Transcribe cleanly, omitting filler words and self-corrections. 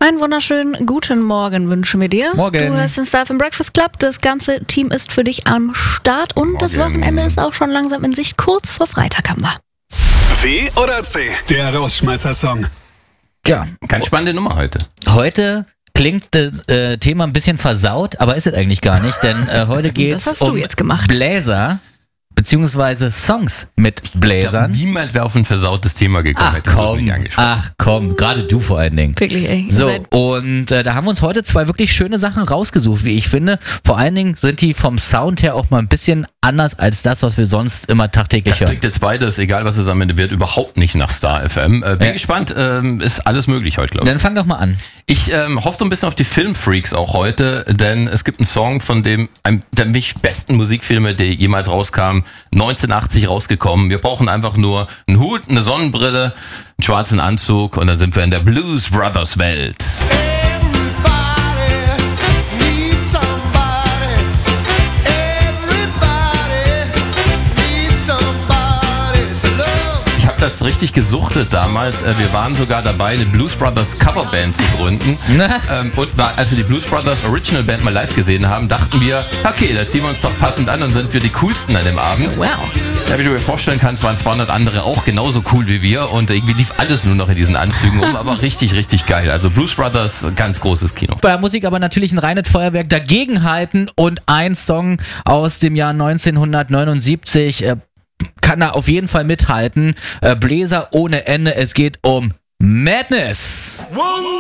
Einen wunderschönen guten Morgen wünschen wir dir. Morgen. Du hörst den Starfm Breakfast Club. Das ganze Team ist für dich am Start und das Wochenende ist auch schon langsam in Sicht. Kurz vor Freitag haben wir. W oder C? Der Rausschmeißer-Song. Ja, Ganz spannende Nummer heute. heute klingt das Thema ein bisschen versaut, aber ist es eigentlich gar nicht, denn heute geht Das es hast du um jetzt gemacht. Bläser, beziehungsweise Songs mit Bläsern. Niemand wäre auf ein versautes Thema gekommen, hättest du es nicht angesprochen. Ach komm, gerade du vor allen Dingen. Wirklich, ey. So, und da haben wir uns heute zwei wirklich schöne Sachen rausgesucht, wie ich finde. Vor allen Dingen sind die vom Sound her auch mal ein bisschen anders als das, was wir sonst immer tagtäglich Das hören. klingt jetzt beides, egal was es am Ende wird, überhaupt nicht nach Star FM. Bin gespannt, ist alles möglich heute, glaube ich. Dann fang doch mal an. Ich hoffe so ein bisschen auf die Filmfreaks auch heute, denn es gibt einen Song von einem der mich besten Musikfilme, der jemals rauskam, 1980 rausgekommen. Wir brauchen einfach nur einen Hut, eine Sonnenbrille, einen schwarzen Anzug und dann sind wir in der Blues Brothers Welt. Ich habe das richtig gesuchtet damals. Wir waren sogar dabei, eine Blues Brothers Coverband zu gründen. Als wir die Blues Brothers Original Band mal live gesehen haben, dachten wir, okay, da ziehen wir uns doch passend an und sind wir die coolsten an dem Abend. Wow. Ja, wie du dir vorstellen kannst, waren 200 andere auch genauso cool wie wir und irgendwie lief alles nur noch in diesen Anzügen um, aber richtig, richtig geil. Also Blues Brothers, ganz großes Kino. Bei Musik aber natürlich ein reines Feuerwerk dagegenhalten und ein Song aus dem Jahr 1979 kann er auf jeden Fall mithalten. Bläser ohne Ende, es geht um Madness.